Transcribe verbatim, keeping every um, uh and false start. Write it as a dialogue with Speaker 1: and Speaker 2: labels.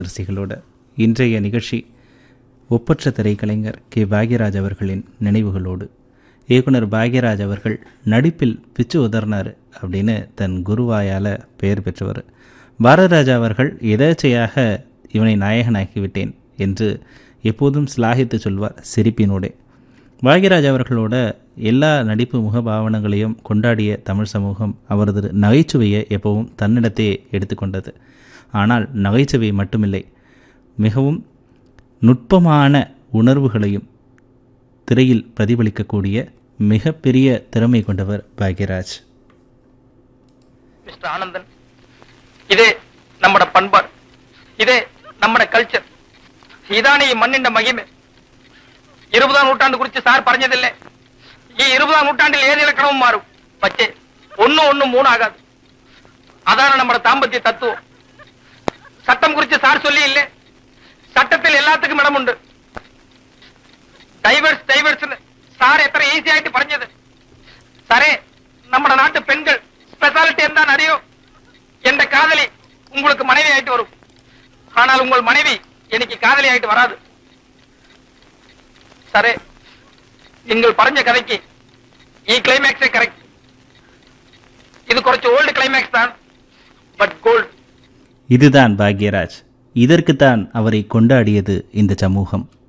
Speaker 1: ரசிகளோட இன்றைய நிகழ்ச்சி ஒப்பற்ற திரைக்கலைஞர் கே பாக்யராஜ் அவர்களின் நினைவுகளோடு. இயக்குனர் பாக்யராஜ் அவர்கள் நடிப்பில் பிச்சு உதர்னார் அப்படின்னு தன் குருவாயால் பெயர் பெற்றவர். பாரதிராஜா அவர்கள் எதேச்சையாக இவனை நாயகனாக்கிவிட்டேன் என்று எப்போதும் சிலாகித்து சொல்வார் சிரிப்பினோடே. பாக்யராஜ் அவர்களோட எல்லா நடிப்பு முகபாவனங்களையும் கொண்டாடிய தமிழ் சமூகம் அவரது நகைச்சுவையை எப்பவும் தன்னிடத்தே எடுத்துக்கொண்டது. ஆனால் நகைச்சுவை மட்டுமில்லை, மிகவும் நுட்பமான உணர்வுகளையும் திரையில் பிரதிபலிக்கக்கூடிய மிகப்பெரிய திறமை கொண்டவர் பாக்யராஜ்.
Speaker 2: மிஸ்டர் ஆனந்தன், இதே நம்மட பண்பாடு, இதே நம்மட கல்ச்சர், இதானே மண்ணின் மகிமை. இருபதாம் நூற்றாண்டு குறித்து சார் പറഞ്ഞதில்லை. ഈ இருபதாம் நூற்றாண்டில் ஏது இலக்கணமும் மாறும். பச்சே ஒன்னும் ஒன்னும் மூணு ஆகாது. அதான நம்மட தாம்பத்திய தத்துவம். சட்டம் குறித்து சார் சொல்லி இல்லை. சட்டத்தில் எல்லாத்துக்கும் இடம் உண்டு. டைவர்ஸ் டைவர்ஸ் சார் எத்தனை ஈஸி ஆயிட்டு പറഞ്ഞது. சரே நம்ம நாட்டு பெண்கள் ஸ்பெஷாலிட்டி என்ன அறியோ. எந்த காதலி உங்களுக்கு மனைவி ஆயிட்டு வரும். ஆனால் உங்கள் மனைவி எனக்கு காதலி ஆயிட்டு வராது. சரே நீங்கள் പറഞ്ഞ கதைக்கு ഈ கிளைமேக்ஸே கரெக்ட். இது கொஞ்சம் ஓல்டு கிளைமேக்ஸ் தான், பட் கோல்டு.
Speaker 1: இதுதான் பாக்யராஜ். இதற்குத்தான் அவரை கொண்டாடியது இந்த சமூகம்.